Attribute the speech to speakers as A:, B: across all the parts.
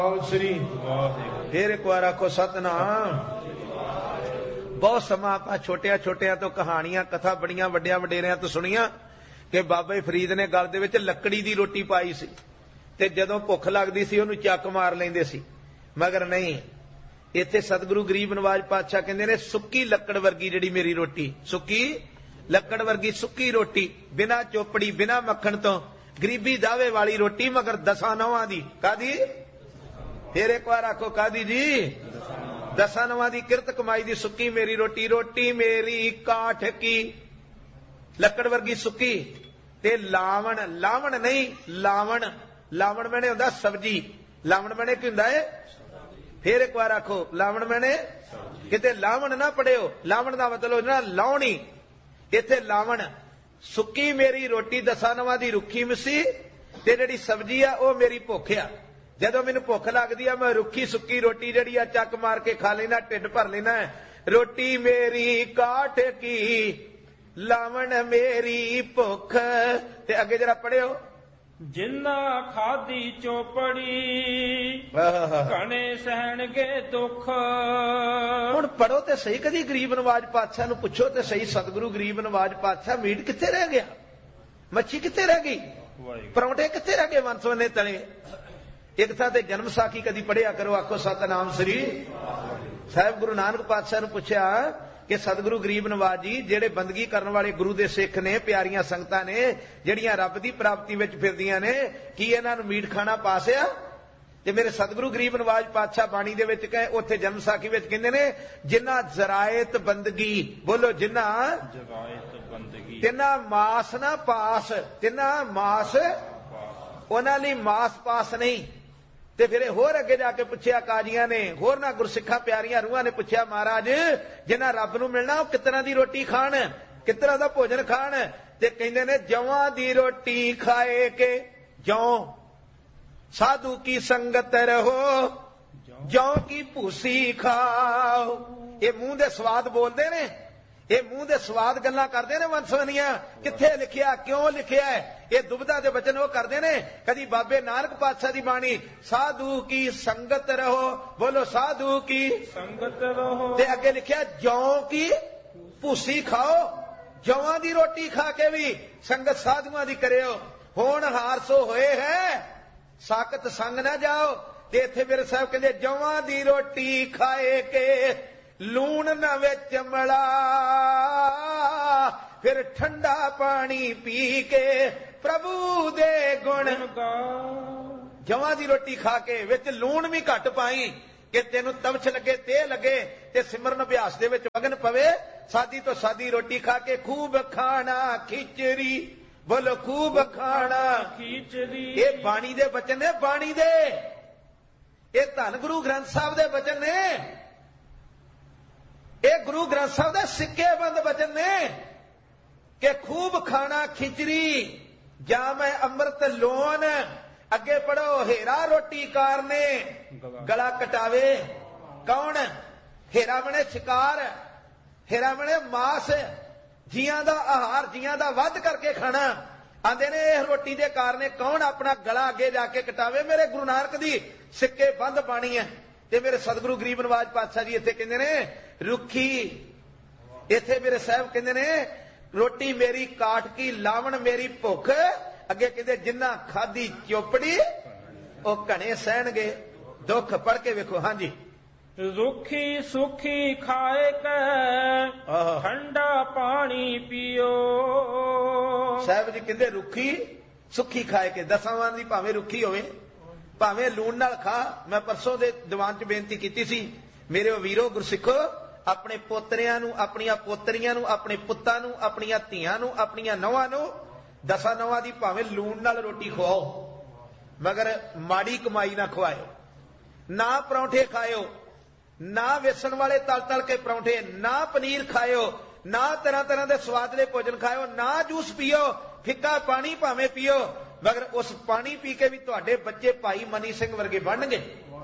A: श्री फिर एक बार आखो सतनाम। बहुत समा आप छोटिया छोटिया तो कहानियां कथा बड़िया वड्डिया वडेरिया तो सुनिया कि बाबा फरीद ने गल दे विच लकड़ी दी रोटी पाई सी ते जदों भुख लगदी सी ओनू चक मार लैंदे सी, मगर नहीं इत्थे सतगुरु गरीब नवाज पातशाह कहंदे ने सुक्की लकड़ वर्गी जिहड़ी मेरी रोटी, सुक्की लकड़ वर्गी सुक्की रोटी, बिना चोपड़ी बिना मक्खण तो गरीबी दावे वाली रोटी, मगर 10 नौवां दी। कादी? फिर एक बार आखो कादी जी? 10 नौवां दी किरत कमाई दी सुक्की मेरी रोटी। रोटी मेरी काठ की लकड़ वर्गी सुक्की ते लावण, लावण नहीं लावण, लावण मैंने हुंदा सब्जी, लावण मैंने की हुंदा है? फिर एक बार आखो लावण मैंने किते लावण ना पढ़ियो, लावण दा मतलब ना लाउणी, इत्थे लावण। सुक्की मेरी रोटी 10 नौवां दी रुखी मिसी ते जिहड़ी सब्जी आ ओ मेरी भुख आ। जदों मैनूं भुख लगदी आ मैं रुखी सुक्की रोटी जिहड़ी आ चक मार के खा लेना, ढिड भर लेना। रोटी मेरी काठ की लावण मेरी भुख। ते अगे जरा पढ़ियो।
B: जिन्ना खादी चोपड़ी घने सहणगे दुख।
A: हुण पढ़ो ते सही, कदी गरीब नवाज पातशाह नूं पुछो ते सही, सतगुरु गरीब नवाज पातशाह मीट कित्थे रह गया, मच्छी कित्थे रह गई, परौंठे कित्थे रह गए वंसवने तले। एक था ते जन्म साखी कदी पढ़िया करो, आखो सतनाम श्री साहिब। गुरु नानक पातशाह नूं पुछया कि सतगुरु गरीब नवाज जी जेड़े बंदगी करने वाले गुरु दे सिख ने, प्यारियां संगतां ने ਜਿਹੜੀਆਂ ਰੱਬ ਦੀ ਪ੍ਰਾਪਤੀ ਵਿੱਚ ਫਿਰਦੀਆਂ ਨੇ, ਕੀ ਇਹਨਾਂ ਨੂੰ ਮੀਟ ਖਾਣਾ ਪਾਸ ਆ? ਤੇ ਮੇਰੇ ਸਤਿਗੁਰੂ ਗਰੀਬ ਨਵਾਜ ਪਾਤਸ਼ਾਹ ਬਾਣੀ ਦੇ ਵਿੱਚ ਕਹੇ, ਉੱਥੇ ਜਨਮ ਸਾਖੀ ਵਿੱਚ ਕਹਿੰਦੇ ਨੇ ਜਿਨ੍ਹਾਂ ਜ਼ਰਾਇਤ ਬੰਦਗੀ, ਬੋਲੋ ਜਿਨ੍ਹਾਂ
B: ਜ਼ਰਾਇਤ ਬੰਦਗੀ,
A: ਤਿੰਨਾ ਮਾਸ ਨਾ ਪਾਸ, ਤਿੰਨਾ ਮਾਸ ਉਹਨਾਂ ਲਈ ਮਾਸ ਪਾਸ ਨਹੀਂ। ਤੇ ਫਿਰ ਹੋਰ ਅੱਗੇ ਜਾ ਕੇ ਪੁੱਛਿਆ ਕਾਜ਼ੀਆਂ ਨੇ, ਹੋਰ ਨਾ ਗੁਰਸਿੱਖਾਂ ਪਿਆਰੀਆਂ ਰੂਹਾਂ ਨੇ ਪੁੱਛਿਆ, ਮਹਾਰਾਜ ਜਿਨ੍ਹਾਂ ਰੱਬ ਨੂੰ ਮਿਲਣਾ ਉਹ ਕਿਸ ਤਰ੍ਹਾਂ ਦੀ ਰੋਟੀ ਖਾਣ, ਕਿਸ ਤਰ੍ਹਾਂ ਦਾ ਭੋਜਨ ਖਾਣ? ਤੇ ਕਹਿੰਦੇ ਨੇ ਜਵਾਂ ਦੀ ਰੋਟੀ ਖਾਏ ਕੇ ਜੌਂ, ਸਾਧੂ ਕੀ ਸੰਗਤ ਰਹੋ ਜੌਂ ਕੀ ਭੂਸੀ ਖਾਓ। ਇਹ ਮੂੰਹ ਦੇ ਸਵਾਦ ਬੋਲਦੇ ਨੇ, ਇਹ ਮੂੰਹ ਦੇ ਸਵਾਦ ਗੱਲਾਂ ਕਰਦੇ ਨੇ ਵੰਸਵਨੀਆਂ। ਕਿੱਥੇ ਲਿਖਿਆ, ਕਿਉਂ ਲਿਖਿਆ? ਇਹ ਦੁਬਦਾ ਦੇ ਬਚਨ ਉਹ ਕਰਦੇ ਨੇ। ਕਦੀ ਬਾਬੇ ਨਾਨਕ ਪਾਤਸ਼ਾਹ ਦੀ ਬਾਣੀ ਸਾਧੂ ਕੀ ਸੰਗਤ ਰਹੋ, ਬੋਲੋ ਸਾਧੂ ਕੀ
B: ਸੰਗਤ ਰਹੋ,
A: ਤੇ ਅੱਗੇ ਲਿਖਿਆ ਜੌਂ ਕੀ ਭੂਸੀ ਖਾਓ, ਜੌਆਂ ਦੀ ਰੋਟੀ ਖਾ ਕੇ ਵੀ ਸੰਗਤ ਸਾਧੂਆਂ ਦੀ ਕਰਿਓ। ਹੁਣ ਹਾਰਸੋ ਹੋਏ ਹੈ ਸਾਕਤ ਸੰਗ ਨਾ ਜਾਓ। ਤੇ ਇੱਥੇ ਮੇਰੇ ਸਾਹਿਬ ਕਹਿੰਦੇ ਜੌਆਂ ਦੀ ਰੋਟੀ ਖਾਏ ਕੇ ਲੂਣ ਨਾ ਵਿੱਚ ਮਲਾ, ਫਿਰ ਠੰਡਾ ਪਾਣੀ ਪੀ ਕੇ ਪ੍ਰਭੂ ਦੇ ਗੁਣ ਗਾ। ਜਵਾਂ ਦੀ ਰੋਟੀ ਖਾ ਕੇ ਵਿੱਚ ਲੂਣ ਵੀ ਘੱਟ ਪਾਈ ਕਿ ਤੈਨੂੰ ਤਵਛ ਲੱਗੇ, ਤੇ ਲੱਗੇ ਤੇ ਸਿਮਰਨ ਅਭਿਆਸ ਦੇ ਵਿੱਚ ਮਗਨ ਪਵੇ। ਸਾਦੀ ਤੋਂ ਸਾਦੀ ਰੋਟੀ ਖਾ ਕੇ ਖੂਬ ਖਾਣਾ ਖਿਚੜੀ, ਬੋਲੋ ਖੂਬ ਖਾਣਾ
B: ਖਿਚੜੀ।
A: ਇਹ ਬਾਣੀ ਦੇ ਬਚਨ ਨੇ, ਬਾਣੀ ਦੇ, ਇਹ ਧੰਨ ਗੁਰੂ ਗ੍ਰੰਥ ਸਾਹਿਬ ਦੇ ਬਚਨ ਨੇ, ਇਹ ਗੁਰੂ ਗ੍ਰੰਥ ਸਾਹਿਬ ਦੇ ਸਿੱਕੇ ਬੰਦ ਬਚਨ ਨੇ ਕਿ ਖੂਬ ਖਾਣਾ ਖਿਚੜੀ ਜਾਂ ਮੈਂ ਅੰਮ੍ਰਿਤ ਲੋਨ। ਅੱਗੇ ਪੜੋ, ਹੀਰਾ ਰੋਟੀ ਕਾਰਨੇ ਗਲਾ ਕਟਾਵੇ। ਕੌਣ? ਹੀਰਾ ਬਣੇ ਸ਼ਿਕਾਰ, ਹੀਰਾ ਬਣੇ ਮਾਸ, ਜੀਆਂ ਦਾ ਆਹਾਰ, ਜੀਆਂ ਦਾ ਵੱਧ ਕਰਕੇ ਖਾਣਾ। ਆਂਦੇ ਨੇ ਇਹ ਰੋਟੀ ਦੇ ਕਾਰਨੇ ਕੌਣ ਆਪਣਾ ਗਲਾ ਅੱਗੇ ਜਾ ਕੇ ਕਟਾਵੇ। ਮੇਰੇ ਗੁਰੂ ਨਾਨਕ ਦੀ ਸਿੱਕੇ ਬੰਦ ਬਾਣੀ ਹੈ। ਤੇ ਮੇਰੇ ਸਤਿਗੁਰੂ ਗਰੀਬ ਨਵਾਜ ਪਾਤਸ਼ਾਹ ਜੀ ਇੱਥੇ ਕਹਿੰਦੇ ਨੇ ਰੁੱਖੀ, ਇੱਥੇ ਮੇਰੇ ਸਾਹਿਬ ਕਹਿੰਦੇ ਨੇ ਰੋਟੀ ਮੇਰੀ ਕਾਠ ਕੀ ਲਾਵਣ ਮੇਰੀ ਭੁੱਖ। ਅੱਗੇ ਕਹਿੰਦੇ ਜਿੰਨਾ ਖਾਦੀ ਚੋਪੜੀ ਉਹ ਘਣੇ ਸਹਿਣਗੇ ਦੁੱਖ। ਪੜ ਕੇ ਵੇਖੋ। ਹਾਂਜੀ।
B: ਰੁੱਖੀ ਸੁਖੀ ਖਾਏ ਕੇ ਠੰਡਾ ਪਾਣੀ ਪੀਓ।
A: ਸਾਹਿਬ ਜੀ ਕਹਿੰਦੇ ਰੁੱਖੀ ਸੁੱਖੀ ਖਾਏ ਕੇ, 10ਵਾਂ ਦੀ ਭਾਵੇਂ ਰੁੱਖੀ ਹੋਵੇ ਭਾਵੇਂ ਲੂਣ ਨਾਲ ਖਾ। ਮੈਂ ਪਰਸੋਂ ਦੇ ਦੀਵਾਨ 'ਚ ਬੇਨਤੀ ਕੀਤੀ ਸੀ, ਮੇਰੇ ਵੀਰੋ ਗੁਰਸਿੱਖੋ, ਆਪਣੇ ਪੋਤਰਿਆਂ ਨੂੰ, ਆਪਣੀਆਂ ਪੋਤਰੀਆਂ ਨੂੰ, ਆਪਣੇ ਪੁੱਤਾਂ ਨੂੰ, ਆਪਣੀਆਂ ਧੀਆਂ ਨੂੰ, ਆਪਣੀਆਂ ਨੌਵਾਂ ਨੂੰ 10 ਨੌਵਾਂ ਦੀ ਭਾਵੇਂ ਲੂਣ ਨਾਲ ਰੋਟੀ ਖਵਾਓ, ਮਗਰ ਮਾੜੀ ਕਮਾਈ ਨਾ ਖਵਾਇਓ। ਨਾ ਪਰੌਂਠੇ ਖਾਇਓ, ਨਾ ਵੇਸਣ ਵਾਲੇ ਤਲ ਤਲ ਕੇ ਪਰੌਂਠੇ, ਨਾ ਪਨੀਰ ਖਾਇਓ, ਨਾ ਤਰ੍ਹਾਂ ਤਰ੍ਹਾਂ ਦੇ ਸਵਾਦਲੇ ਭੋਜਨ ਖਾਇਓ, ਨਾ ਜੂਸ ਪੀਓ, ਫਿੱਕਾ ਪਾਣੀ ਭਾਵੇਂ ਪੀਓ, ਮਗਰ ਉਸ ਪਾਣੀ ਪੀ ਕੇ ਵੀ ਤੁਹਾਡੇ ਬੱਚੇ ਭਾਈ ਮਨੀ ਸਿੰਘ ਵਰਗੇ ਬਣਨਗੇ।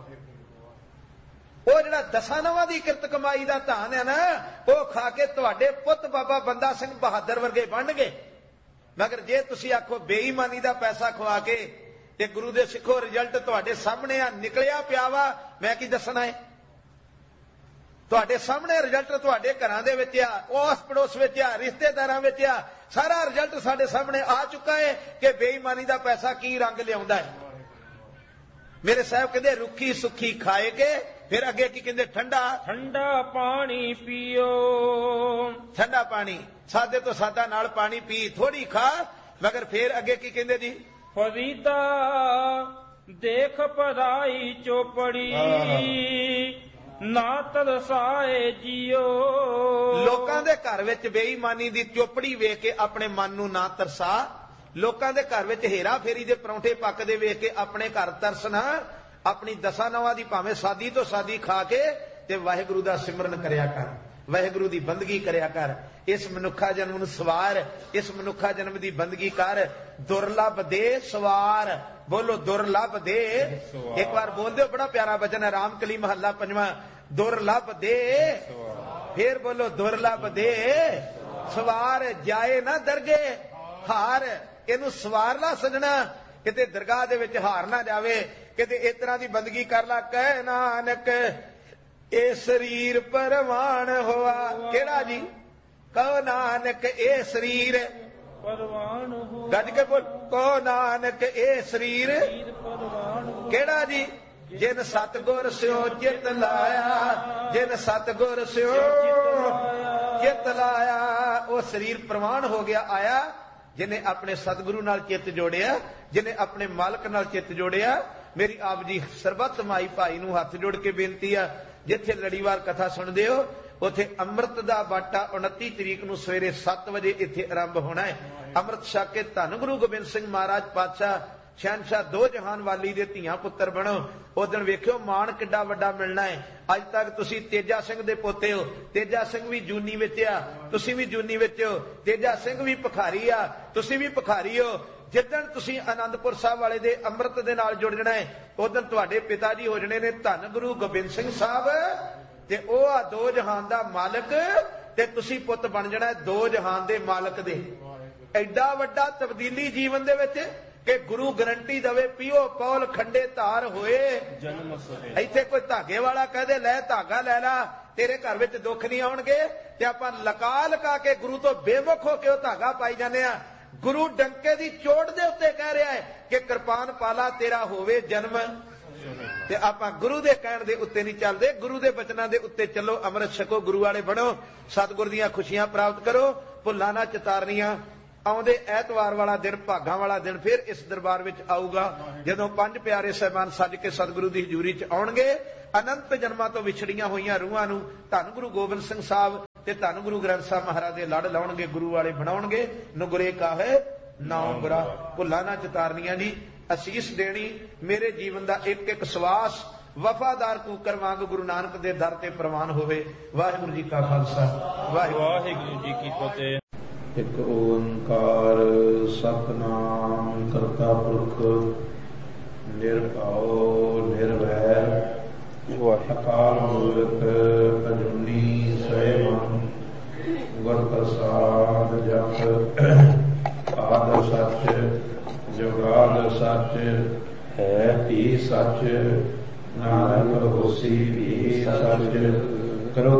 A: ਉਹ ਜਿਹੜਾ 10 ਨੌਵਾਂ ਦੀ ਕਿਰਤ ਕਮਾਈ ਦਾ ਧਨ ਹੈ ਨਾ, ਉਹ ਖਾ ਕੇ ਤੁਹਾਡੇ ਪੁੱਤ ਬਾਬਾ ਬੰਦਾ ਸਿੰਘ ਬਹਾਦਰ ਵਰਗੇ ਬਣਨਗੇ। ਮਗਰ ਜੇ ਤੁਸੀਂ ਆਖੋ ਬੇਈਮਾਨੀ ਦਾ ਪੈਸਾ ਖਵਾ ਕੇ ਤੇ ਗੁਰੂ ਦੇ ਸਿੱਖੋ ਰਿਜ਼ਲਟ ਤੁਹਾਡੇ ਸਾਹਮਣੇ ਆ, ਨਿਕਲਿਆ ਪਿਆ ਵਾ। ਮੈਂ ਕੀ ਦੱਸਣਾ ਹੈ? ਤੁਹਾਡੇ ਸਾਹਮਣੇ ਰਿਜ਼ਲਟ ਤੁਹਾਡੇ ਘਰਾਂ ਦੇ ਵਿੱਚ ਆ, ਉਸ ਪੜੋਸ ਵਿੱਚ ਆ, ਰਿਸ਼ਤੇਦਾਰਾਂ ਵਿੱਚ ਆ। ਸਾਰਾ ਰਿਜ਼ਲਟ ਸਾਡੇ ਸਾਹਮਣੇ ਆ ਚੁੱਕਾ ਹੈ ਕਿ ਬੇਈਮਾਨੀ ਦਾ ਪੈਸਾ ਕੀ ਰੰਗ ਲਿਆਉਂਦਾ ਹੈ। ਮੇਰੇ ਸਾਹਿਬ ਕਹਿੰਦੇ ਰੁੱਖੀ ਸੁੱਖੀ ਖਾਏ ਕੇ, ਫਿਰ ਅੱਗੇ ਕੀ ਕਹਿੰਦੇ? ਠੰਡਾ
B: ਠੰਡਾ ਪਾਣੀ ਪੀਓ।
A: ਠੰਡਾ ਪਾਣੀ, ਸਾਦੇ ਤੋਂ ਸਾਦਾ ਨਾਲ ਪਾਣੀ ਪੀ, ਥੋੜੀ ਖਾ, ਮਗਰ ਫਿਰ ਅੱਗੇ ਕੀ ਕਹਿੰਦੇ ਜੀ?
B: ਫਰੀਦਾ ਦੇਖ ਪਰਾਈ ਚੋਪੜੀ ਨਾ ਤਰਸਾਏ ਜੀਓ।
A: ਲੋਕਾਂ ਦੇ ਘਰ ਵਿੱਚ ਬੇਈਮਾਨੀ ਦੀ ਚੋਪੜੀ ਵੇਖ ਕੇ ਆਪਣੇ ਮਨ ਨੂੰ ਨਾ ਤਰਸਾ। ਲੋਕਾਂ ਦੇ ਘਰ ਵਿੱਚ ਹੇਰਾ ਫੇਰੀ ਦੇ ਪਰੌਂਠੇ ਪੱਕਦੇ ਵੇਖ ਕੇ ਆਪਣੇ ਘਰ ਤਰਸਣਾ। ਆਪਣੀ ਦਸਾਂ ਨਵਾਂ ਦੀ ਭਾਵੇਂ ਸਾਦੀ ਤੋਂ ਸਾਦੀ ਖਾ ਕੇ ਤੇ ਵਾਹਿਗੁਰੂ ਦਾ ਸਿਮਰਨ ਕਰਿਆ ਕਰ, ਵਾਹਿਗੁਰੂ ਦੀ ਬੰਦਗੀ ਕਰਿਆ ਕਰ। ਇਸ ਮਨੁੱਖਾ ਜਨਮ ਨੂੰ ਸਵਾਰ, ਇਸ ਮਨੁੱਖਾ ਜਨਮ ਦੀ ਬੰਦਗੀ ਕਰ। ਦੁਰਲਭ ਦੇ ਸਵਾਰ, ਬੋਲੋ ਦੁਰਲਭ ਦੇ। ਇੱਕ ਵਾਰ ਬੋਲ ਦਿਓ, ਬੜਾ ਪਿਆਰਾ ਬਚਨ ਹੈ, ਰਾਮਕਲੀ ਮਹੱਲਾ 5ਵਾਂ। ਦੁਰਲਭ ਦੇ, ਫੇਰ ਬੋਲੋ ਦੁਰਲਭ ਦੇ ਸਵਾਰ। ਜਾਏ ਨਾ ਦਰਗੇ ਹਾਰ, ਇਹਨੂੰ ਸਵਾਰ ਲਾ ਸਜਣਾ, ਕਿਤੇ ਦਰਗਾਹ ਦੇ ਵਿੱਚ ਹਾਰ ਨਾ ਜਾਵੇ। ਕਿਤੇ ਇਸ ਤਰ੍ਹਾਂ ਦੀ ਬੰਦਗੀ ਕਰ ਲਾ। ਕਹਿ ਨਾਨਕ ਇਹ ਸਰੀਰ ਪਰਵਾਨ ਹੋਆ। ਕਿਹੜਾ ਜੀ? ਕਹੋ ਨਾਨਕ ਇਹ ਸਰੀਰ
B: ਪਰਵਾਨ ਹੋ।
A: ਗੱਜ ਕੇ ਬੋਲ, ਕਹੋ ਨਾਨਕ ਇਹ ਸਰੀਰ
B: ਪਰਵਾਨ ਹੋ।
A: ਕਿਹੜਾ ਜੀ? ਜਿਨ ਸਤਗੁਰ ਸਿਓ ਚਿਤ ਲਾਇਆ, ਜਿਨ ਸਤਗੁਰ ਸਿਓ ਚਿਤ ਲਾਇਆ। ਉਹ ਸਰੀਰ ਪ੍ਰਵਾਨ ਹੋ ਗਿਆ ਆਇਆ ਜਿਹਨੇ ਆਪਣੇ ਸਤਿਗੁਰੂ ਨਾਲ ਚਿੱਤ ਜੋੜਿਆ, ਜਿਹਨੇ ਆਪਣੇ ਮਾਲਕ ਨਾਲ ਚਿੱਤ ਜੋੜਿਆ। ਮੇਰੀ ਆਪ ਜੀ ਸਰਬੱਤ ਮਾਈ ਭਾਈ ਨੂੰ ਹੱਥ ਜੋੜ ਕੇ ਬੇਨਤੀ ਆ, ਜਿੱਥੇ ਲੜੀਵਾਰ ਕਥਾ ਸੁਣਦੇ ਹੋ ਉੱਥੇ ਅੰਮ੍ਰਿਤ ਦਾ ਬਾਟਾ 29 ਤਰੀਕ ਨੂੰ ਸਵੇਰੇ 7 ਵਜੇ ਇੱਥੇ ਆਰੰਭ ਹੋਣਾ ਹੈ। ਅੰਮ੍ਰਿਤ ਛਕ ਕੇ ਧੰਨ ਗੁਰੂ ਗੋਬਿੰਦ ਸਿੰਘ ਮਹਾਰਾਜ ਪਾਤਸ਼ਾਹ ਸ਼ਹਿਨਸ਼ਾਹ ਦੋ ਜਹਾਨ ਵਾਲੀ ਦੇ ਧੀਆਂ ਪੁੱਤਰ ਬਣੋ। ਉਸ ਦਿਨ ਵੇਖਿਓ ਮਾਣ ਕਿੱਡਾ ਵੱਡਾ ਮਿਲਣਾ ਹੈ। ਅੱਜ ਤੱਕ ਤੁਸੀਂ ਤੇਜਾ ਸਿੰਘ ਦੇ ਪੋਤੇ ਹੋ, ਤੇਜਾ ਸਿੰਘ ਵੀ ਜੂਨੀ ਵਿੱਚ ਆ, ਤੁਸੀਂ ਵੀ ਜੂਨੀ ਵਿੱਚ ਹੋ। ਤੇਜਾ ਸਿੰਘ ਵੀ ਭਿਖਾਰੀ ਆ, ਤੁਸੀਂ ਵੀ ਭਿਖਾਰੀ ਹੋ। ਜਿੱਦਣ ਤੁਸੀਂ ਆਨੰਦਪੁਰ ਸਾਹਿਬ ਵਾਲੇ ਦੇ ਅੰਮ੍ਰਿਤ ਦੇ ਨਾਲ ਜੁੜ ਜਾਣਾ ਹੈ, ਉਦੋਂ ਤੁਹਾਡੇ ਪਿਤਾ ਜੀ ਹੋ ਜਾਣੇ ਨੇ ਧੰਨ ਗੁਰੂ ਗੋਬਿੰਦ ਸਿੰਘ ਸਾਹਿਬ, ਤੇ ਉਹ ਆ ਦੋ ਜਹਾਨ ਦਾ ਮਾਲਕ, ਤੇ ਤੁਸੀਂ ਪੁੱਤ ਬਣ ਜਾਣਾ ਦੋ ਜਹਾਨ ਦੇ ਮਾਲਕ ਦੇ। ਐਡਾ ਵੱਡਾ ਤਬਦੀਲੀ ਜੀਵਨ ਦੇ ਵਿੱਚ ਕਿ ਗੁਰੂ ਗਰੰਟੀ ਦਵੇ, ਪੀਓ ਪੌਲ ਖੰਡੇ ਧਾਰ ਹੋਏ
B: ਜਨਮ ਸਵੇ।
A: ਇੱਥੇ ਕੋਈ ਧਾਗੇ ਵਾਲਾ ਕਹਦੇ ਲੈ ਧਾਗਾ ਲੈ ਲਾ, ਤੇਰੇ ਘਰ ਵਿੱਚ ਦੁੱਖ ਨਹੀਂ ਆਉਣਗੇ। ਤੇ ਆਪਾਂ ਲਕਾ ਲਕਾ ਕੇ ਗੁਰੂ ਤੋਂ ਬੇਮੁਖ ਹੋ ਕੇ ਉਹ ਧਾਗਾ ਪਾਈ ਜਾਂਦੇ ਆ। ਗੁਰੂ ਡੰਕੇ ਦੀ ਚੋਟ ਦੇ ਉੱਤੇ ਕਹਿ ਰਿਹਾ ਹੈ ਕਿ ਕਿਰਪਾਨ ਪਾਲਾ ਤੇਰਾ ਹੋਵੇ ਜਨਮ। ਤੇ ਆਪਾਂ ਗੁਰੂ ਦੇ ਕਹਿਣ ਦੇ ਉੱਤੇ ਨਹੀਂ ਚੱਲਦੇ, ਗੁਰੂ ਦੇ ਬਚਨਾਂ ਦੇ ਉੱਤੇ ਚੱਲੋ। ਅੰਮ੍ਰਿਤ ਛਕੋ, ਗੁਰੂ ਵਾਲੇ ਬਣੋ, ਸਤਿਗੁਰ ਦੀਆਂ ਖੁਸ਼ੀਆਂ ਪ੍ਰਾਪਤ ਕਰੋ, ਭੁੱਲਾਂ ਨਾ ਚਿਤਾਰਨੀਆਂ। ਆਉਂਦੇ ਐਤਵਾਰ ਵਾਲਾ ਦਿਨ, ਭਾਗਾਂ ਵਾਲਾ ਦਿਨ ਫਿਰ ਇਸ ਦਰਬਾਰ ਵਿੱਚ ਆਊਗਾ, ਜਦੋਂ ਪੰਜ ਪਿਆਰੇ ਸਾਹਿਬਾਨ ਸੱਜ ਕੇ ਸਤਿਗੁਰੂ ਦੀ ਹਜ਼ੂਰੀ 'ਚ ਆਉਣਗੇ। ਅਨੰਤ ਜਨਮਾਂ ਤੋਂ ਵਿਛੜੀਆਂ ਹੋਈਆਂ ਰੂਹਾਂ ਨੂੰ ਧੰਨ ਗੁਰੂ ਗੋਬਿੰਦ ਸਿੰਘ ਸਾਹਿਬ ਤੇ ਧੰਨ ਗੁਰੂ ਗ੍ਰੰਥ ਸਾਹਿਬ ਮਹਾਰਾਜ ਦੇ ਲੜ ਲਾਉਣਗੇ, ਗੁਰੂ ਵਾਲੇ ਬਣਾਉਣਗੇ। ਨੁਗਰੇ ਕਾਹੇ ਨਾਉ ਗੁਰਾ, ਭੁੱਲਾਂ ਨਾ ਚਿਤਾਰਨੀਆਂ ਜੀ। ਅਸੀਸ ਦੇਣੀ, ਮੇਰੇ ਜੀਵਨ ਦਾ ਇੱਕ ਇੱਕ ਸਵਾਸ ਵਫਾਦਾਰ ਕੂਕਰ ਵਾਂਗ ਗੁਰੂ ਨਾਨਕ ਦੇ ਦਰ ਤੇ ਪ੍ਰਵਾਨ ਹੋਵੇ। ਵਾਹਿਗੁਰੂ ਜੀ ਕਾ ਖਾਲਸਾ,
B: ਵਾਹਿਗੁਰੂ ਜੀ ਕੀ ਫਤਿਹ।
C: ਇੱਕ ਓੰਕਾਰ ਸਤਿਨਾਮ ਕਰਤਾ ਪੁਰਖ ਨਿਰਭਉ ਨਿਰਵੈਰ ਅਕਾਲ ਮੂਰਤ ਅਜੂਨੀ ਸੈਭੰ ਗੁਰ ਪ੍ਰਸਾਦ ਜਪ ਆਦਿ ਸੱਚ ਜੁਗਾਦ ਸੱਚ ਹੈ ਭੀ ਸੱਚ ਨਾਨਕ ਹੋਸੀ ਭੀ ਸੱਚ। ਕਰੋ